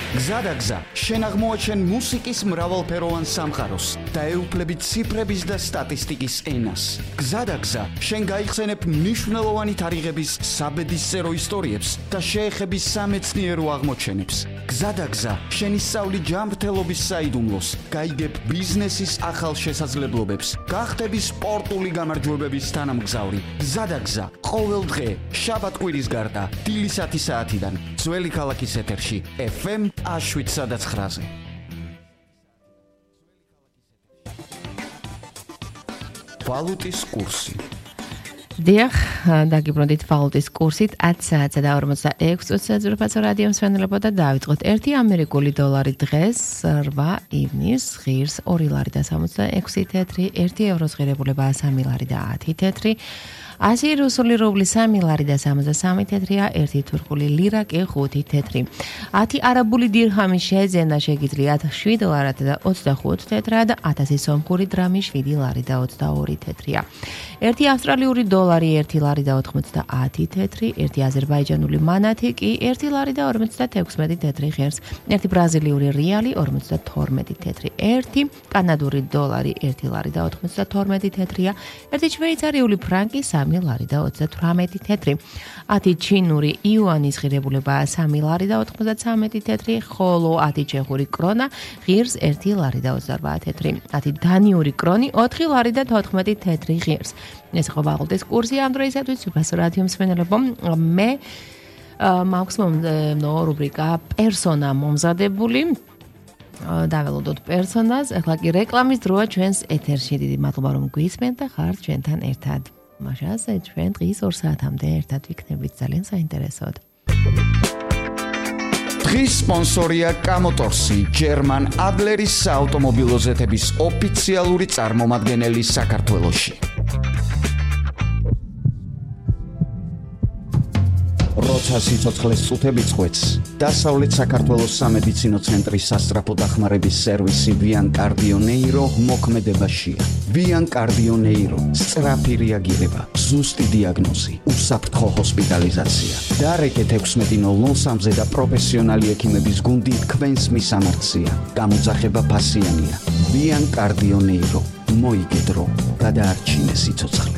გზადაგზა, შენ აღმოაჩენ მუსიკის მრავალფეროვან სამყაროს და ეუფლები ციფრების და სტატისტიკის ენას. გზადაგზა, შენ გაიხსენებ მნიშვნელოვანი თარიღების საბედისწერო ისტორიებს და შეეხები სამეცნიერო აღმოჩენებს. გზადაგზა, შენ ისწავლი ჯანმრთელობის საიდუმლოს, გაიგებ ბიზნესის ახალ შესაძლებლობებს, გახდები სპორტული გამარჯვებების თანამგზავრი. გზადაგზა, ყოველ დღე, შაბათ-კვირის გარდა, დილის 10 საათიდან, ძველი ქალაქის ეთერში, FM 7-9-ზე. ვალუტის კურსი. დიახ, დაგიბრუნდით ვალუტის კურსით 10 საათსა და 46 წუთზე ზურფაცო რადიო მსმენელებო და დავიწყოთ 1 ამერიკული დოლარი დღეს 8 ივნისს ღირს 2 ლარი და 66 თეთრი, 1 ევროს ღირებულებაა 3 ლარი და 10 თეთრი. 100 რუსული რუბლი 3 ლარი და 63 თეთრია, 1 თურქული ლირა კი 5 თეთრი. 10 არაბული დირჰამი შეძენა შეგიძლიათ 7 ლარად და 25 თეთრად და 1000 სომხური დრამი 7 ლარი და 22 თეთრია. 1 ავსტრალიური დოლარი 1 ლარი და 90 თეთრი, 1 აზერბაიჯანული მანათი კი 1 ლარი და 56 თეთრი ღირს, 1 ბრაზილიური რეალი 52 თეთრი, 1 კანადური დოლარი 1 ლარი და 92 თეთრია, 1 შვეიცარიული ფრანკი 3 ლარი და 38 თეთრი. 10 ჩინური იუანის ღირებულებაა 3 ლარი და 93 თეთრი, ხოლო 10 ჩეხური კრონა ღირს 1 ლარი და 28 თეთრი. 10 დანიური კრონი 4 ლარი და 14 თეთრი ღირს. ეს იყო ვალუტის კურსი ამ დროისათვის უბრალოდ რადიო მსმენელებო. მე მაქვს რუბრიკა პერსონა მომზადებული. დაველოდოთ პერსონას. ახლა კი რეკლამის დროა ჩვენს ეთერში. დიდი მადლობა რომ გვისმენთ და ხართ ჩვენთან ერთად. მაშასე ჩვენ დღის 2 საათამდე ერთად ვიქნებით, ძალიან საინტერესოდ. დღის სპონსორია კამოტორსი, ჯერმან ადლერის საავტომობილო ზეთების ოფიციალური წარმომადგენელი საქართველოში. როცა სიცოცხლეს წუთები წყვეტს, დასავლეთ საქართველოს სამედიცინო ცენტრის სასწრაფო დახმარების სერვისი ვიან კარდიონეირო მოქმედებაშია. ვიან კარდიონეირო, სწრაფი რეაგირება, ზუსტი დიაგნოზი, უსაფრთხო ჰოსპიტალიზაცია. დარეკეთ 16:03-ზე და პროფესიონალი ექიმების გუნდი თქვენს მისამართია. გამოძახება ფასიანია. ვიან კარდიონეირო, მოიგე დრო, გადაარჩინე სიცოცხლე.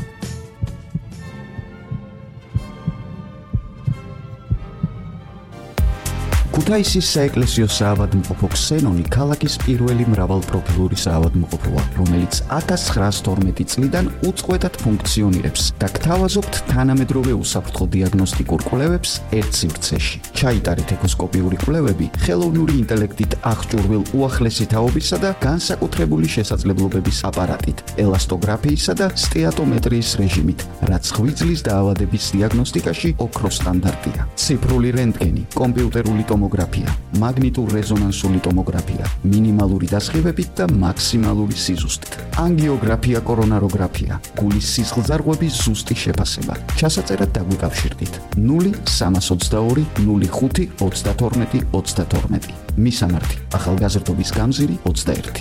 ქუთაისის საეკლესიო საავადმყოფო ქსენონი ქალაქის პირველი მრავალპროფილური საავადმყოფოა, რომელიც 1912 წლიდან უწყვეტად ფუნქციონირებს და გთავაზობთ თანამედროვე უსაფრთხო დიაგნოსტიკურ კვლევებს ერთ სივრცეში. ჩაიტარეთ ეკოსკოპიური კვლევები ხელოვნური ინტელექტით აღჭურვილ უახლესი თაობისა და განსაკუთრებული შესაძლებლობების აპარატით, ელასტოგრაფიისა და სტეატომეტრიის რეჟიმით, რაც ღვიძლის დაავადების დიაგნოსტიკაში ოქროს სტანდარტია. ციფრული რენტგენი, კომპიუტერული ტომოგრაფია, მაგნიტურ-რეზონანსული ტომოგრაფია, მინიმალური დასხივებით და მაქსიმალური სიზუსტით. ანგიოგრაფია, კორონაროგრაფია, გულის სისხლძარღვების ზუსტი შეფასება. ჩასაწერად დაგვიკავშირდით 0322 05 32 32. მისამართი: ახალგაზრდობის გამზირი 21.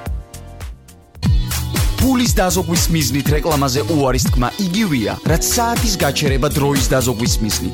ფულის დაზოგვის მიზნით რეკლამაზე უარის თქმა იგივეა, რაც საათის გაჩერება დროის დაზოგვის მიზნით.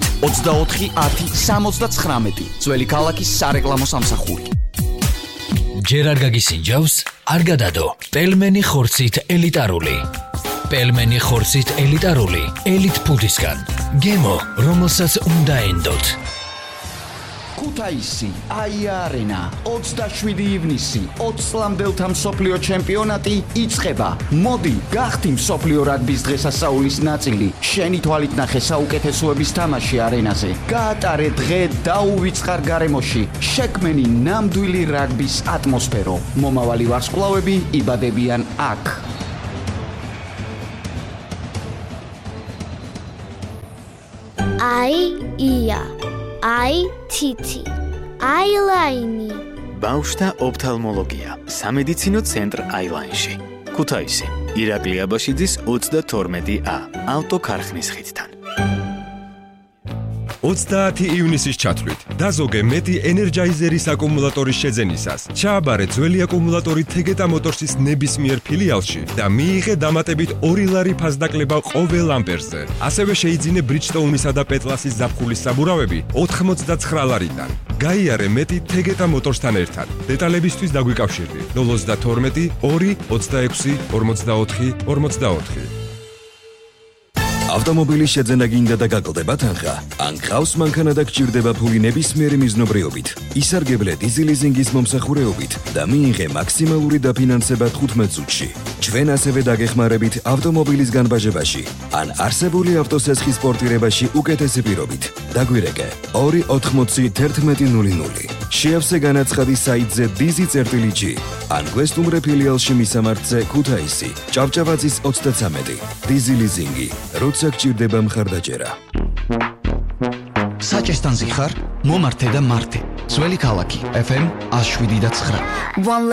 24-10-79 ძველი ქალაქის სარეკლამო სამსახური. ჯერ არ გაგისინჯავს, არ გადადო. პელმენი ხორცით ელიტარული. პელმენი ხორცით ელიტარული, ელიტ ფუდისგან. გემო, რომელსაც უნდა ენდოთ. ქუთაისი, აია არენა, 27 ივნისი, 20 წლამდელთა მსოფლიო ჩემპიონატი იწყება. მოდი, გახდი მსოფლიო რაგბის დღესასწაულის ნაწილი. შენი თვალით ნახე საუკეთესოების თამაში არენაზე. გაატარე დღე დაუვიწყარ გარემოში. შექმენი ნამდვილი რაგბის ატმოსფერო. მომავალი ვარსკვლავები იბადებიან აქ. ია აი თითი, აილაინი. ბავშვთა ოფთალმოლოგია, სამედიცინო ცენტრ აილაინში. ქუთაისი, ირაკლი აბაშიძის 32A, ავტოქარხნის ხიდთან. 30 ივნისის ჩათვლით დაზოგე მეტი ენერჯაიზერის აკუმულატორის შეძენისას. ჩააბარე ძველი აკუმულატორი თეგეტა მოტორსის ნებისმიერ ფილიალში და მიიღე დამატებით 2 ლარი ფასდაკლება ყოველ ამპერზე. ასევე შეიძინე ბრიჯსტოუნისა და პეტლასის ზაფხულის საბურავები 89 ლარიდან. გაიარე მეტი თეგეტა მოტორსთან ერთად. დეტალებისთვის დაგვიკავშირდი 032 2 26 44 44. ავტომობილის შეძენა გინდა და გაკლდება თანხა? ან გყავს მანქანა და გჭირდება ფული ნებისმიერი მიზნობრიობით, ისარგებლე დიზელიზინგის მომსახურეობით და მიიღე მაქსიმალური დაფინანსება 15 წუთში. ჩვენ ასევე დაგეხმარებით ავტომობილის განბაჟებაში ან არსებული ავტოსესხის პორტირებაში უკეთესი პირობით. დაგვირეკე 2801100. შეავსე განაცხადი საიტზე dizi.g ან გვესტუმრე ფილიალში მისამართზე ქუთაისი, ჭავჭავაძის 33. დიზელიზინგი. როცა გჭირდება მხარდაჭერა. საჭესთან ზიხარ, მომართე და მართე. ძველი ქალაქი FM 107.9.